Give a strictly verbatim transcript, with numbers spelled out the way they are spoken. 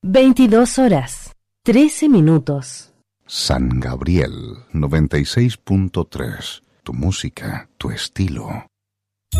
veintidós horas, trece minutos. San Gabriel noventa y seis punto tres. Tu música, tu estilo.